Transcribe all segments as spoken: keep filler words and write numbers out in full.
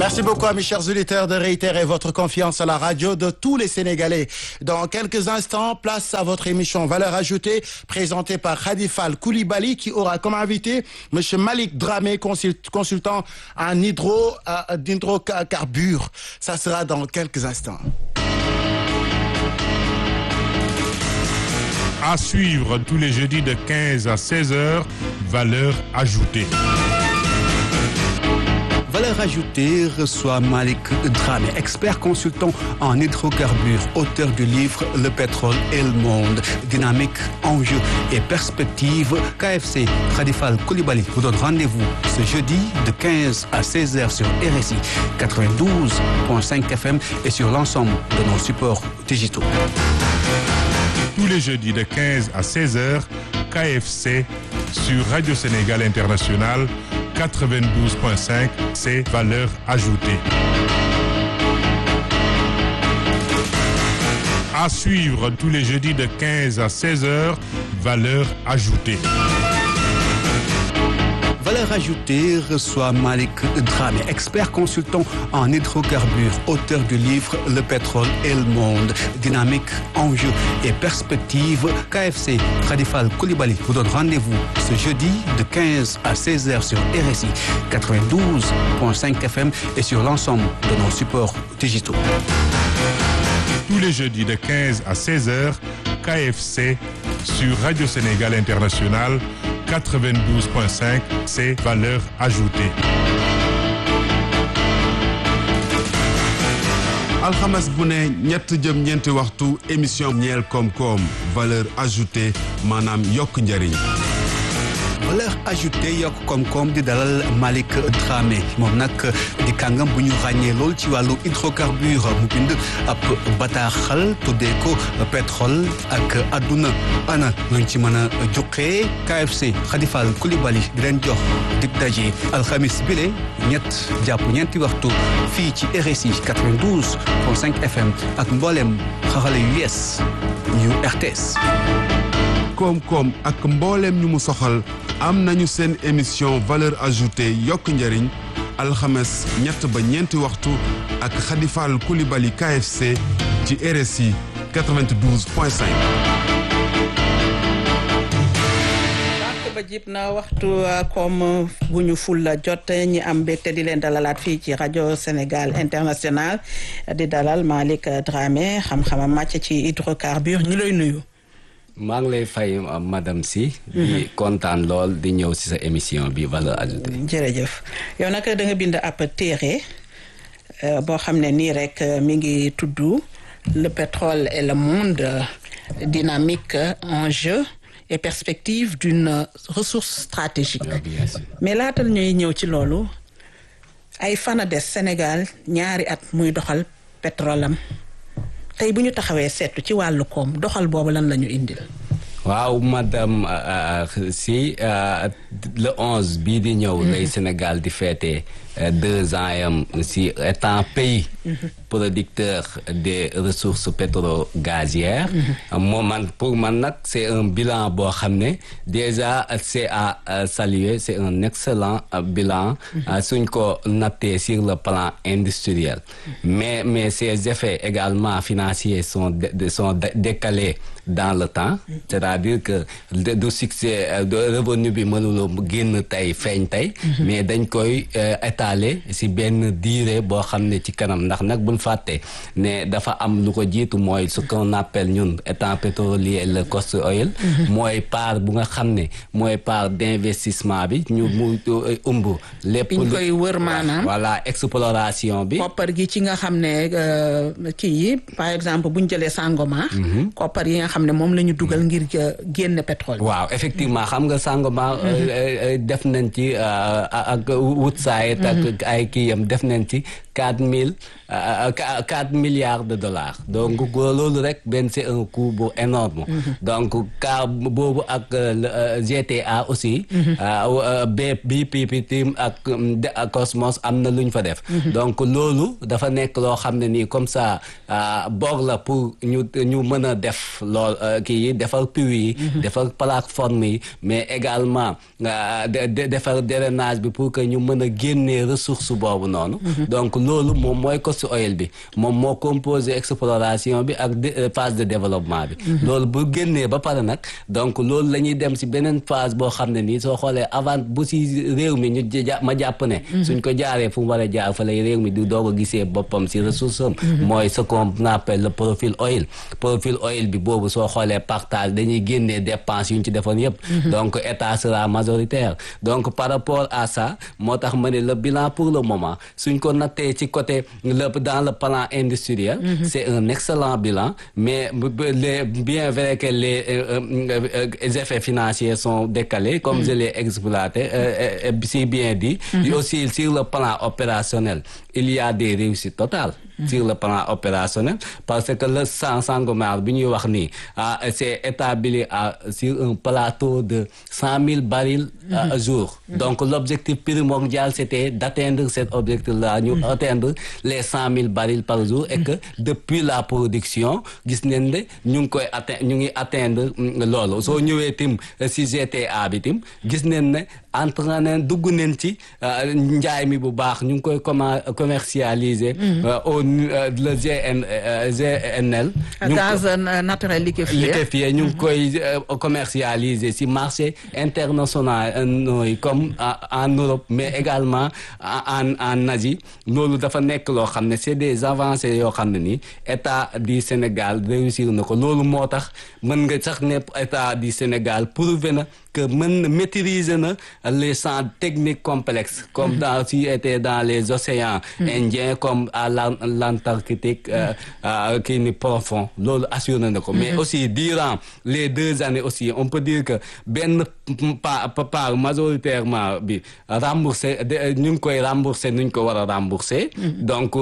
Merci beaucoup à mes chers auditeurs de réitérer votre confiance à la radio de tous les Sénégalais. Dans quelques instants, place à votre émission Valeurs ajoutées, présentée par Khadifal Koulibaly, qui aura comme invité Monsieur Malik Dramé, consultant en hydro, euh, d'hydrocarbures. Ça sera dans quelques instants. À suivre tous les jeudis de quinze à seize heures, Valeurs ajoutées. Valeurs ajoutées reçoit Malik Dramé, expert consultant en hydrocarbures, auteur du livre Le pétrole et le monde, dynamique, enjeux et perspectives. K F C Khadifal Koulibaly vous donne rendez-vous ce jeudi de quinze à seize heures sur R S I quatre-vingt-douze point cinq F M et sur l'ensemble de nos supports digitaux. Tous les jeudis de quinze à seize heures, K F C sur Radio Sénégal International quatre-vingt-douze point cinq, c'est Valeurs ajoutées. À suivre tous les jeudis de quinze à seize heures, Valeurs ajoutées. Valeurs ajoutées reçoit Malik Dramé, expert consultant en hydrocarbures, auteur du livre Le pétrole et le monde, dynamique, enjeux et perspectives. K F C Khadifal Koulibaly vous donne rendez-vous ce jeudi de quinze à seize heures sur R S I quatre-vingt-douze point cinq F M et sur l'ensemble de nos supports digitaux. Tous les jeudis de quinze à seize heures, K F C sur Radio Sénégal International quatre-vingt-douze point cinq, c'est Valeurs ajoutées. alxames bu ne ñett jëm ñeenti waxtu émission ñeel koom-koom valeur ajoutée maanaam yokk njariñ. Valeur ajoutée yokk koom-koom di dalal Malik Dramé moom nag di kàngam bu ñu ràññee lool ci wàllu hydrocarbure mu bind ab bataaxal tuddee ko pétrole ak adduna ana luñ ci mën a juqee. K F C Khadifal Koulibaly di leen jox dig daje alxamis bile ñett jàpp ñeenti waxtu fii ci R S I quatre-vingt-douze point cinq F M ak mboolem xarale yu yees yu R T S. koom-koom ak mbooleem ñu mu soxal am nañu seen émission valeur ajoutée yokk njariñ alxames ñett ba ñeenti waxtu ak Khadifal Koulibaly K F C ci R S I quatre-vingt-douze point cinq. ba jib na waxtu comme bu ñu ful la jot ñi am mbégte di leen dalalaat fii ci rajo Sénégal International di dalal Malik Dramé xam-xamam màcc ci hydrocarbures ñu lay nuyu. maa ngi lay fay madame si di kontaan lool di ñëw ci sa émission bi valeur ajoutée. jërëjëf yow nag da nga bind ab téere boo xam ne nii rek mi ngi tudd le pétrole et le monde, dynamique, enjeux et perspectives d'une ressource stratégique. mais laatal ñuy ñëw ci loolu ay fana des Sénégal ñaari at muy doxal pétrole am tey bu ñu taxawee seetu ci wàllu koom doxal boobu lan la ñu indil. waaw madame si le onze bii di ñëw lay Sénégal di fêter deux ans yam si étant pays producteur des ressources pétro-gazières. moom man pour man nag c'est un bilan boo xam ne déjà c'est à saluer, c'est un excellent bilan suñ ko nattee sur le plan industriel. mais mais ces effets également financiers sont de, sont décalés dans le temps, c'est-à-dire que du succès de revenu bi mënuloo génn tey feeñ tey mais dañ koy étaler si benn durée boo xam ne ci kanam ndax nag buñ fàtte ne dafa am lu ko jiitu mooy ce qu'on appelle ñun étant pétrolier le cost oil mooy part bu nga xam ne mooy part d'investissement bi ñu mu ëmb lépp ñu koy wër maanaam voilà exploration bi koppar gi ci nga xam ne kii yi par exemple buñ jëlee Sangomar koppar yi nga xam ne moom la ñu dugal ngir génn pétrole. waaw effectivement xam nga Sangomar def nañ ci ak Woodside ak ay kii yam def nañ ci quatre mille quatre milliards de dollars donc loolu rek benn c'est un coût bu énorme donc cas boobu ak G T A aussi B P P Team ak Cosmos am na lu ñu fa def donc loolu dafa nekk loo xam ne nii comme ça boog la pour ñu ñu mën a def lool kii yi defar puits yi defar plateforme yi mais également defar drainage bi pour que ñu mën a génnee ressource boobu noonu donc loolu moom mooy cost oil bi moom moo composé exploration bi ak phase de développement bi loolu bu génnee ba pare nag donc loolu la ñuy dem si beneen phase boo xam ne nii soo xoolee avant bu si réew mi ñu ma jàpp ne suñ ko jaaree fu mu war a jaar fa lay réew mi di doog a gisee boppam si ressource am mooy ce qu'on appelle le profil oil profil oil bi boobu soo xoolee partage dañuy génnee dépenses yu ñu ci defoon yëpp donc état sera majoritaire donc par rapport à ça moo tax ma ne le bilan pour le moment suñ ko nattee ci côté le dans le plan industriel c'est un excellent bilan mais les bien vrai que les euh, les effets financiers sont décalés comme je l'ai exploité euh, euh, si bien dit aussi sur le plan opérationnel il y a des réussites totales sur le plan opérationnel parce que le Sangomar bi ñuy wax nii c'est établi à sur un plateau de cent mille barils à jour donc l'objectif primordial c'était d'atteindre cet objectif là ñu atteindre les cent mille barils par jour et que depuis la production gis nañ ne ñu ngi koy atteindre ñu ngi atteindre loolu soo ñëwee tim si G T A bi tim gis nañ ne entre nañ dugg nañ ci njaay mi bu baax ñu ngi koy commercialiser au le G N G N L gaz naturel liquéfié liquéfié ñu ngi koy commercialiser ci marché international nooy comme en Europe mais également en en Asie loolu dafa nekk loo xam ne c'est des avancées yoo xam ne nii état du Sénégal réussir na ko loolu moo tax mën nga sax ne état du Sénégal prouvé na que mën na maîtriser na les champs techniques complexes comme dans si était dans les océans Indiens comme à l'Antarctique kii ni profond loolu assuré na ko mais aussi durant les deux années aussi on peut dire que benn part part majoritairement bi remboursé ñu ngi koy remboursé nu ñu ko war a remboursé donc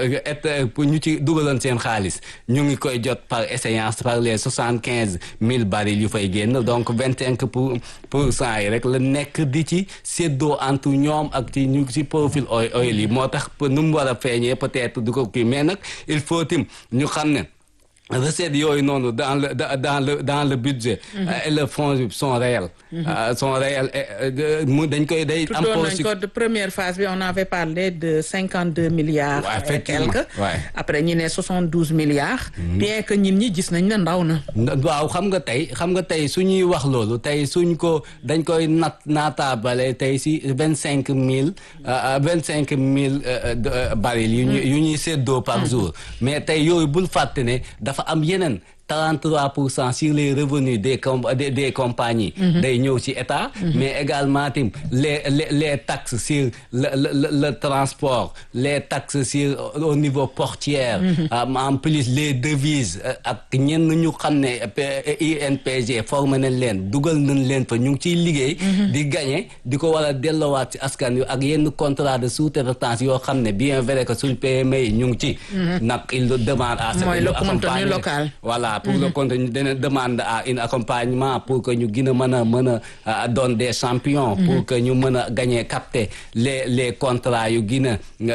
et pour ñu ci dugaloon seen xaalis ñu ngi koy jot par échéance par les soixante quinze mille barils yu fay génn donc vingt cinq pour pour cent yi rek la nekk di ci séddoo entre ñoom ak ci ñu ci profil oil yi moo tax nu mu war a feeñee peut-être du ko kii mais nag il faut tim ñu xam ne recettes yooyu noonu dans le dans le dans le budget et le fonds sont réels sont réels mu dañ koy day am ko de première phase bi on avait parlé de cinquante deux milliards et quelques après ñu ne soixante douze milliards bien que ñin ñi gis nañ ne ndaw na waaw xam nga tey xam nga tey suñuy wax loolu tey suñ ko dañ koy nat naataabale tey si vingt cinq mille vingt cinq mille barils yu ñu yu ñuy séddoo par jour mais tey yooyu bul fàtte ne dafa am yeneen trente-trois pour cent sur les revenus des com des, des compagnies day ñëw ci état mais également tim les les les taxes sur le le le transport les taxes sur au niveau portuaire en plus les devises ak ñenn ñu xam ne I N P G formé nañ leen dugal nañ leen fa ñu ngi ciy liggéey di gagner di ko war a delloowaat ci askan wi ak yenn contrat de sous-traitance yoo xam ne bien vrai que suñ P M E yi ñu ngi ci nag il demande à ce que ñu accompagner local voilà pour mm-hmm. le contenu dana demande à un accompagnement pour que ñu gën a mën a mën a doon des champions mm-hmm. pour que ñu mën a gagner capter les les contrats yu gën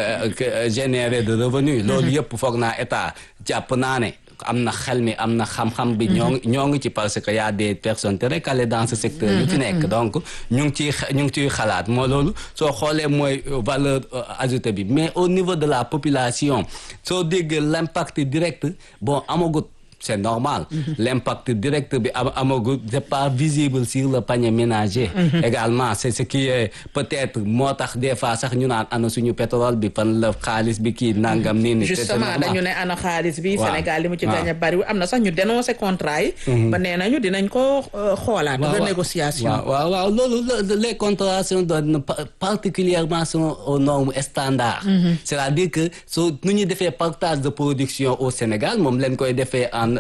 a générer de revenus loolu yëpp foog naa état jàpp naa ne am na xel mi am na xam-xam bi ñoo ngi ñoo ngi ci parce que y a des personnes très calées dans ce secteur yu ci nekk donc ñu ngi ciy ñu ngi ciy xalaat moo loolu soo xoolee mooy valeur ajoutée bi mais au niveau de la population soo déggee l'impact direct bon amagut c'est normal mm-hmm. l'impact direct bi am amagut c'est pas visible sur le panier ménager mm-hmm. également c'est ce qui est peut-être moo tax des fois sax ñu naan ana suñu pétrole bi fan la xaalis bi kii nangam nii ni justement dañu ne ana xaalis bi Sénégal li mu ci gagné bari am na sax ñu dénoncé contrat yi mm-hmm. ba nee nañu dinañ ko xoolaat renégociation waaw waaw loolu les contrats sont particulièrement sont aux normes standards mm-hmm. c'est-à-dire que soo nu ñuy defee partage de production au Sénégal moom leen koy defee en en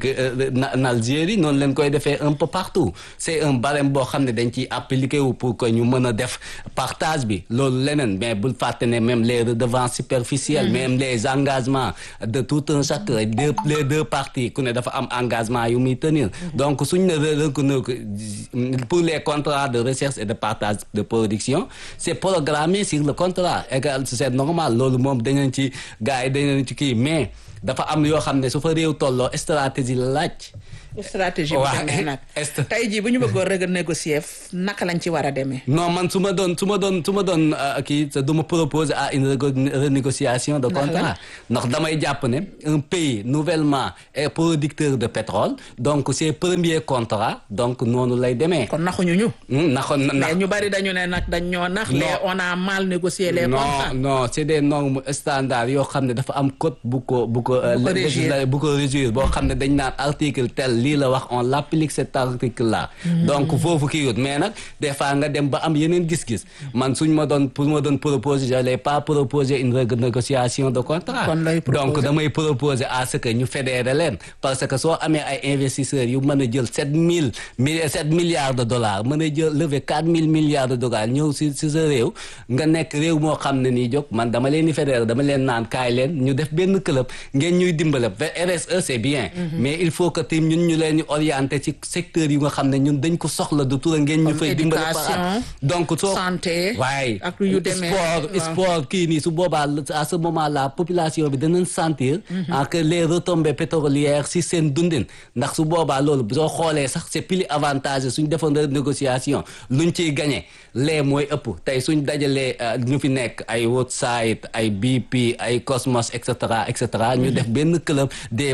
en Algérie noonu leen koy defee un peu partout c'est un barème boo xam ne dañ ciy appliqué wu pour que ñu mën a def partage bi loolu leneen mais bul fàtte ne même les redevances superficielles mm-hmm. même les engagements de tout un chacun deux les deux parties ku ne dafa am engagement yu muy tenir mm-hmm. donc suñ ne reconnaître pour les contrats de recherche et de partage de production c'est programmé sur le contrat égal c'est normal loolu moom dañu ci gars yi dañu ci kii mais dafa am yoo xam ne su fa réew tolloo stratégie la laaj. stratégie bu demee nag tey jii bu ñu bëggoon rek négocier naka lañ ci war a demee. non man su ma doon su ma doon su ma doon kii du ma proposer à une renégociation de contrat ndax damay jàpp ne un pays nouvellement est producteur de pétrole donc c'est premier contrat donc noonu lay demee. kon naxuñu ñu. naxoon na mais ñu bari dañu ne nag dañ ñoo nax. les on a mal négocié les contrats. non non c'est des normes standards yoo xam ne dafa am code bu ko bu ko. bu ko régir boo xam ne dañ naan article tel. lii la wax on l'applique cet article là mmh. donc foofu kii yut mais nag des fois nga dem ba am yeneen gis-gis man suñ ma doon pour ma doon proposer j'allais pas proposer une renégociation de contrat donc damay proposer à ce que ñu fédérer leen parce que soo amee ay investisseurs yu mën a jël sept mille sept milliards de dollars mën a jël lever quatre mille milliards de dollars ñëw si si sa réew nga nekk réew moo xam ne nii jóg man dama leen di fédérer dama leen naan kaay leen ñu def benn club ngeen ñuy dimbale R S E c'est bien mmh. mais il faut que tim ñun ñu leen ñu orienté ci secteur yu nga xam ne ñun dañ ko soxla du tura ngeen ñu fay dimbali par donc soo santé waaye ak yu demee sport sport kii nii su boobaa à ce moment là population bi danañ sentir que les retombées pétrolières si seen dundin ndax su boobaa loolu soo xoolee sax c'est plus avantageux suñ defoon négociation luñ ciy gagné lee mooy ëpp tey suñ dajalee ñu fi nekk ay Woodside ay B P ay Cosmos et cetera et cetera ñu def benn club des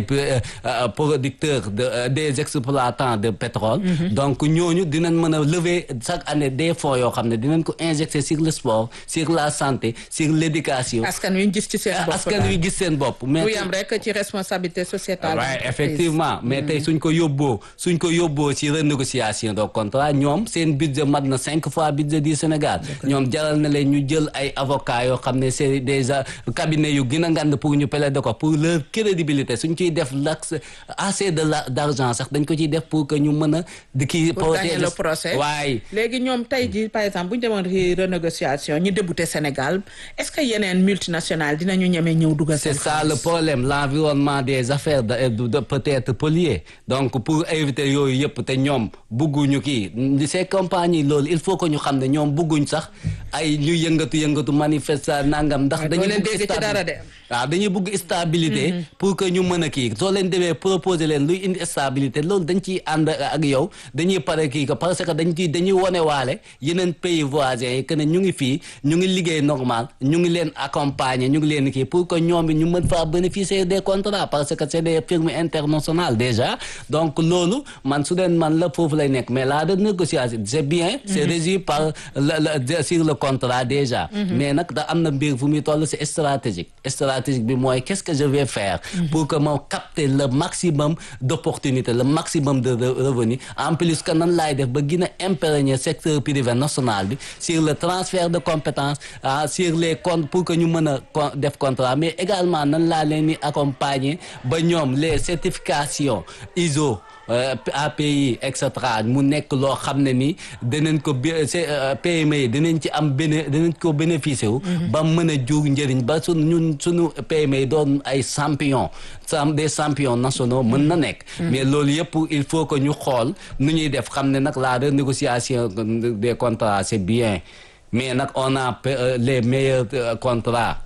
producteurs de des exploitants de pétrole mm-hmm. donc ñooñu dinañ mën a lever chaque année des fonds yoo xam ne dinañ ko injecter sur le sport sur la santé sur l'éducation askan wi gis ci seen bopp askan wi gis seen bopp mais du yam rek ci responsabilité sociétale ouais, effectivement mais tey suñ ko yóbboo suñ ko yóbboo ci renégociation de contrat ñoom seen budget mat na cinq fois budget du Sénégal ñoom jaral na leen ñu jël ay avocats yoo xam ne c'est déjà cabinet yu gën a ngand pour ñu plaider ko pour leur crédibilité suñ ciy def l'axe assez de la d'argent sax dañ ko ciy def pour que ñu mën a di kii pour gagner le procès waaye léegi ñoom tey ji par exemple bu ñu demoon ci renégociation ñi débouté Sénégal est-ce que yeneen multinationales dinañu ñeme ñëw dugal c'est ça le problème l'environnement des affaires de, de, de peut-être pollué donc pour éviter yooyu yëpp te ñoom bugguñu kii ces compagnies loolu il faut que ñu xam ne ñoom bugguñ sax ay ñu yëngatu yëngatu manifester nangam ndax dañuy bugg waaw dañuy bugg stabilité pour que ñu mën a kii soo leen demee proposer leen luy indi stabilité loolu dañ ciy ànd ak yow dañuy pare kii ko parce que dañ ciy dañuy wone waale yeneen pays voisins yi que ne ñu ngi fii ñu ngi liggéey normal ñu ngi leen accompagner ñu ngi leen kii pour que ñoom ñu mën faa bénéficier des contrats parce que c'est des firmes internationales déjà donc loolu man su deen man la foofu lay nekk mais la de négociation c'est bien c'est régi par le sur le contrat déjà mais nag da am na mbir fu muy toll c'est stratégique stratégique bi mooy qu'est-ce que je vais faire pour que ma capter le maximum d'opportunités le maximum de revenus en plus que nan laay def ba gën a imprégner secteur privé national bi sur le transfert de compétences ah sur les comptes pour que ñu mën a def contrat mais également nan laa leen di accompagner ba ñoom les certifications I S O A P I et cetera mu nekk loo xam ne ni dinañ ko P M E yi dinañ ci am béné dinañ ko bénéficier wu ba mën a jur njëriñ ba suñ ñun suñu P M E yi doon ay champions sam des champions nationaux mën na nekk mais loolu yëpp il faut que ñu xool nu ñuy def xam ne nag la renégociation des contrats c'est bien mais nag on a les meilleurs contrats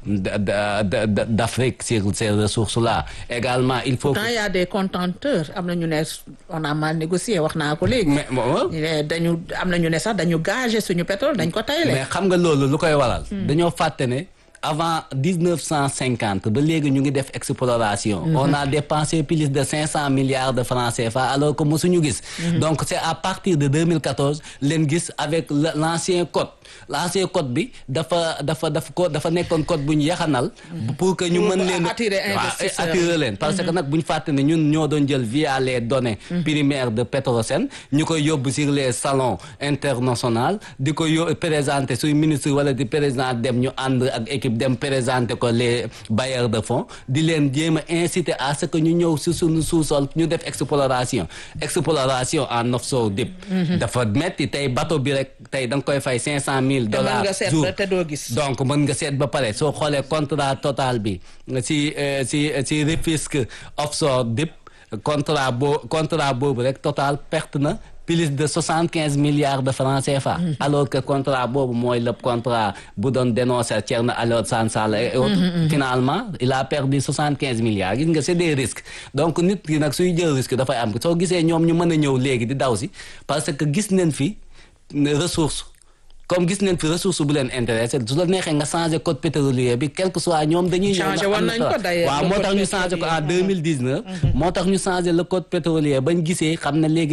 d'Afrique sur ces ressources-là également il faut pourtant il y a des contenteurs am na ñu ne on a mal négocié wax naa ko léegi mais dañu am na ñu ne sax dañu gager suñu pétrole dañ ko tayle mais xam nga loolu lu koy waral dañoo fàtte ne avant dix-neuf cent cinquante ba léegi ñu ngi def exploration mm-hmm. on a dépensé plus de cinq cents milliards de francs C F A alors que mosuñu gis mm-hmm. donc c'est à partir de deux mille quatorze leen gis avec l'ancien code l'ancien code bi dafa dafa dafa ko dafa nekkoon code bu ñu yaxanal pour que ñu mën leen attirer leen parce que nag bu ñu fàtte ne ñun ñoo doon jël via les données primaires de Petrosen ñu koy yóbbu sur les salons internationaux di ko yób présenter suy ministre wala di président dem ñu ànd ak équipe équipe dem présenter ko les bailleurs de fonds di leen jéem a inciter à ce que ñu ñëw si suñu sous-sol ñu def exploration exploration en offshore deep dafa metti tey bateau bi rek tey da nga koy fay cinq cent mille dollars jour te doo gis donc mën nga seet ba pare soo xoolee contrat total bi si si si Rufisque offshore deep contrat boo contrat boobu rek total perte na plus de soixante quinze milliards de francs C F A. Mm-hmm. alors que contrat boobu mooy le contrat bu doon dénoncer Thierno Alassane Sall et autres. Mm-hmm. finalement il a perdu soixante quinze milliards gis nga c'est des risques donc nit ki nag suy jël risque dafay am soo gisee ñoom ñu mën a ñëw léegi di daw si parce que gis nañ fi ressource comme gis nañ fi ressource bu leen intéressé su la neexee nga changé code pétrolier bi quel que soit ñoom dañuy changé woon nañ ko d'ailleurs waaw moo tax ñu changé ko en deux mille dix-neuf moo tax ñu changé le code pétrolier bañ gisee xam ne léegi